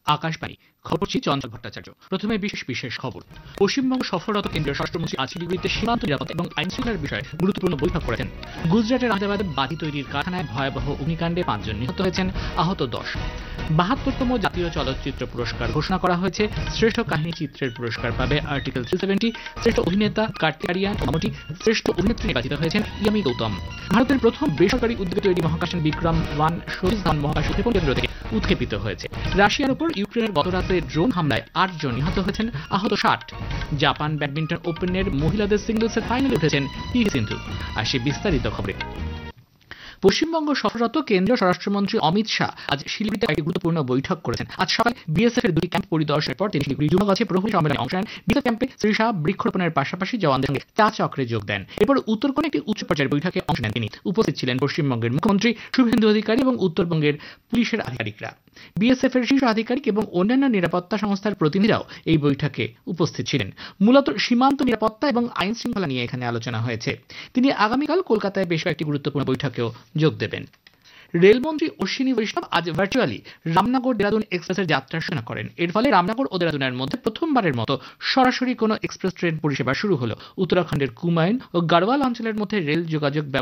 আকাশবাণী খবর চঞ্চল ভট্টাচার্য। প্রথমে বিশেষ খবর। পশ্চিমবঙ্গ সফররত কেন্দ্রীয় স্বরাষ্ট্রমন্ত্রী আজ শিলিগুড়িতে সীমান্ত নিরাপত্তা এবং আইন শৃঙ্খলার বিষয়ে গুরুত্বপূর্ণ বৈঠক করেছেন। গুজরাটের আহমেদাবাদে বাজি তৈরির কারখানায় ভয়াবহ অগ্নিকাণ্ডে ৫ জন নিহত হয়েছেন, আহত ১০। ৭২তম জাতীয় চলচ্চিত্র পুরস্কার ঘোষণা করা হয়েছে। শ্রেষ্ঠ কাহিনী চিত্রের পুরস্কার পাবে আর্টিকেল 370। শ্রেষ্ঠ অভিনেতা কার্তিক আরিয়ান ও মামুটি, শ্রেষ্ঠ অভিনেত্রী নির্বাচিত হয়েছেন ইয়ামি গৌতম। ভারতের প্রথম বেসরকারি উদ্যোগে তৈরি মহাকাশযান বিক্রম-1 সতীশ ধাওয়ান মহাকাশ উৎক্ষেপণ কেন্দ্র থেকে উৎক্ষেপিত হয়েছে। রাশিয়ার উপর ইউক্রেনের গতরাতে ড্রোন হামলায় ৮ জন নিহত হয়েছেন, আহত ৬০। জাপান ব্যাডমিন্টন ওপেনের মহিলাদের সিঙ্গলসের ফাইনালে উঠেছেন পি.ভি. সিন্ধু। আসি বিস্তারিত খবরে। পশ্চিমবঙ্গ সফররত কেন্দ্রীয় স্বরাষ্ট্রমন্ত্রী অমিত শাহ আজ শিলিগুড়িতে একটি গুরুত্বপূর্ণ বৈঠক করেছেন। আজ সকালে বিএসএফ এর ২টি ক্যাম্প পরিদর্শনের পর তিনি শিলিগুড়ি যুবগাছে প্রহরী সম্মেলনে অংশ নেন। বিএসএফ ক্যাম্পে শ্রী শাহ বৃক্ষরোপণের পাশাপাশি জওয়ানদের সঙ্গে চা চক্রে যোগ দেন। এরপর উত্তরকোণে একটি উচ্চ পর্যায়ের বৈঠকে অংশ নেন তিনি। উপস্থিত ছিলেন পশ্চিমবঙ্গের মুখ্যমন্ত্রী শুভেন্দু অধিকারী এবং উত্তরবঙ্গের পুলিশের আধিকারিকরা। বিএসএফ এর শীর্ষ আধিকারিক এবং অন্যান্য নিরাপত্তা সংস্থার প্রতিনিধিরাও এই বৈঠকে উপস্থিত ছিলেন। মূলত সীমান্ত নিরাপত্তা এবং আইন শৃঙ্খলা নিয়ে এখানে আলোচনা হয়েছে। তিনি আগামীকাল কলকাতায় বেশ কয়েকটি গুরুত্বপূর্ণ বৈঠকেও যোগ দেবেন। রেলমন্ত্রী অশ্বিনী বৈষ্ণব আজ ভার্চুয়ালি রামনগর দেরাদুন এক্সপ্রেসের যাত্রা শুরু করেন। এর ফলে রামনগর ও দেরাদুনের মধ্যে প্রথমবারের মতো সরাসরি কোনো এক্সপ্রেস ট্রেন পরিষেবা শুরু হলো। উত্তরাখণ্ডের কুমায়ুন ও গাড়ওয়াল অঞ্চলের মধ্যে রেল যোগাযোগ